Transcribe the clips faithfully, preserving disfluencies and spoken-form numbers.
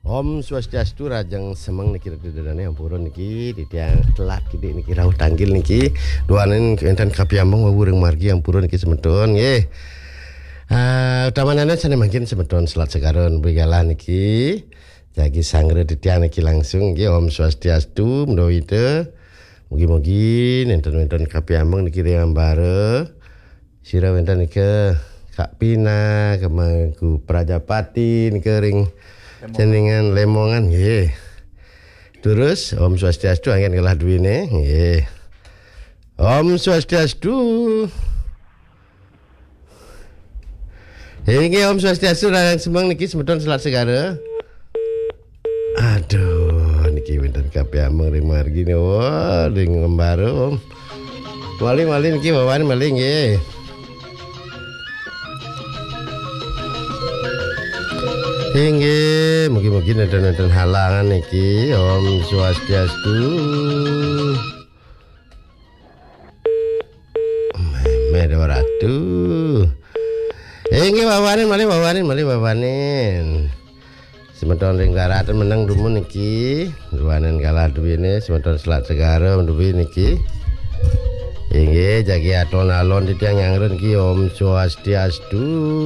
Om Swastiastu rajang semeng niki dedane ampurun niki ditiang telat kidik niki rauh tanggil niki duanen enten kapiambang wawureng margi ampurun niki semeton nggih. Ah utamanane sane mangkin semeton selat segaron begala niki jagi sangre ditiang niki langsung nggih Om Swastiastu mendowite mugi-mugi nenten-nenten kapiambang niki riambare sira wenten niki Kak Pina kemangku Prajapati niki ring jenengan Lemongan nggih. Terus Om Swastiastu anggen kalah duwine nggih. Om Swastiastu. Nggih Om Swastiastu rarang semeng niki semeton selat segara. Aduh niki wonten kabeh ameng ring margi wah ring ngembare Om. Mali-mali niki wawan mali nggih. Inggih, mugi-mugi nenten-nenten halangan niki Om Swastiastu. Meh dua ratus. Inggih wawanin malih wawanin malih wawanin. Semeton ring daratan meneng dumun niki. Duanen kalah duwine semeton selat segara duwi niki. Inggih jagi aton alon ditiang nyangren niki Om Swastiastu.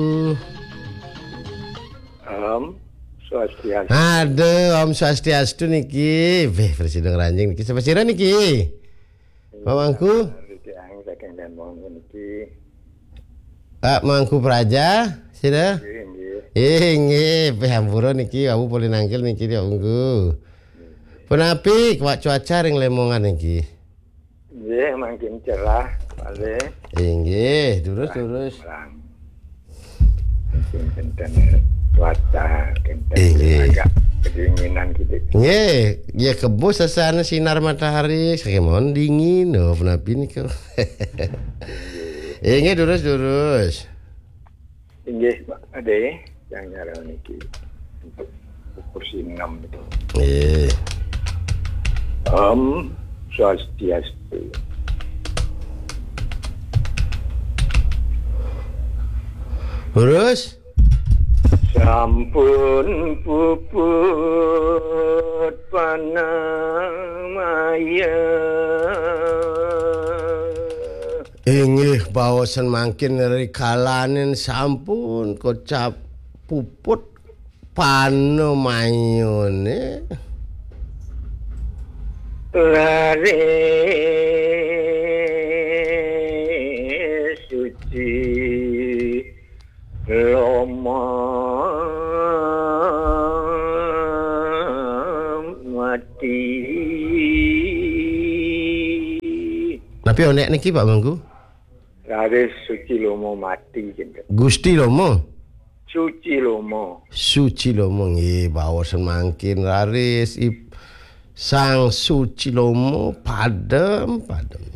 Om Swastiastu. Aduh, Om Swastiastu niki. Weh, Presiden Ranjing niki sapa sira niki? Mamangku? Yang saking Lemongan niki. Pak Mangku Praja, sira? Nggih. Nggih, weh ampura niki kamu boleh nangkil niki ya unggu. Penapi wak cuaca ring Lemongan niki. Nggih, makin cerah, Pak. Nggih, terus terus. Mungkin kenten cuaca kenten agak kedinginan gitu. Nggih, ya kebo sasana sinar matahari sakemon dingin lho penapi niku. Nggih, terus terus. Nggih, Pak Ade, yang nyaran niki untuk kursi enam itu. Nggih. Om Swastiastu. Terus Sampun puput panamaya. inggih bawasan mangkin dari kalanin sampun kocap puput panamayane. Lare suci Loma mati. Tapi onek niki Pak Mangku? Lare suci Lomo mati gitu. Gusti Lomo. Suci Lomo. Suci Lomo nggih bawasan mangkin raris ip Sang Suci Lomo padem padem.